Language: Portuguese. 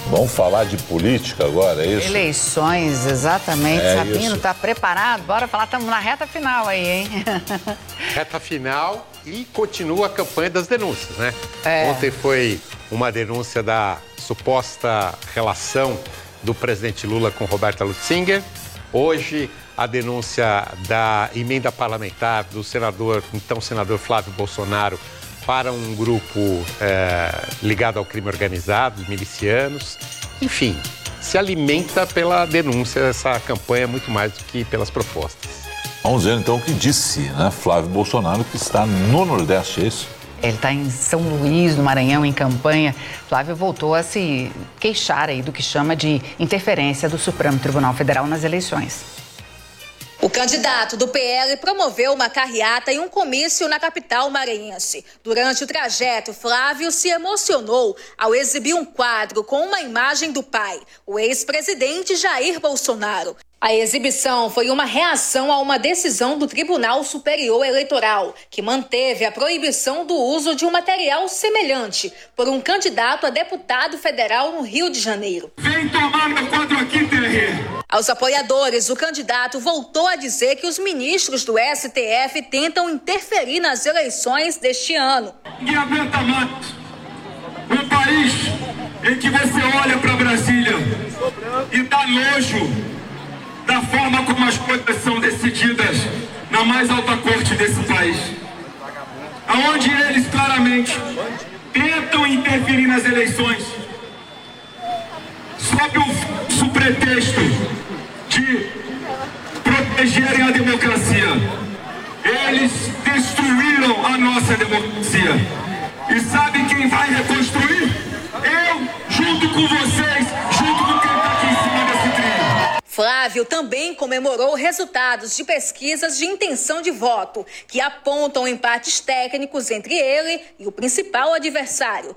Vamos falar de política agora, é isso? Eleições, exatamente. Sabino, isso. tá preparado? Bora falar, estamos na reta final aí, hein? Reta final e continua a campanha das denúncias, né? É. Ontem foi uma denúncia da suposta relação do presidente Lula com Roberta Lutzinger. Hoje, a denúncia da emenda parlamentar do então senador Flávio Bolsonaro para um grupo ligado ao crime organizado, milicianos. Enfim, se alimenta pela denúncia essa campanha muito mais do que pelas propostas. Vamos ver então o que disse, né, Flávio Bolsonaro, que está no Nordeste, é isso? Ele está em São Luís, no Maranhão, em campanha. Flávio voltou a se queixar aí do que chama de interferência do Supremo Tribunal Federal nas eleições. O candidato do PL promoveu uma carreata e um comício na capital maranhense. Durante o trajeto, Flávio se emocionou ao exibir um quadro com uma imagem do pai, o ex-presidente Jair Bolsonaro. A exibição foi uma reação a uma decisão do Tribunal Superior Eleitoral, que manteve a proibição do uso de um material semelhante por um candidato a deputado federal no Rio de Janeiro. Vem tomar meu quadro aqui, TR! Aos apoiadores, o candidato voltou a dizer que os ministros do STF tentam interferir nas eleições deste ano. Ninguém aguenta mais um país em que você olha para Brasília e dá nojo da forma como as coisas são decididas na mais alta corte desse país. Aonde eles claramente tentam interferir nas eleições sob o pretexto de protegerem a democracia. Eles destruíram a nossa democracia. E sabe quem vai reconstruir? Eu, junto com vocês, junto com quem está aqui em cima desse trilho. Flávio também comemorou resultados de pesquisas de intenção de voto, que apontam empates técnicos entre ele e o principal adversário,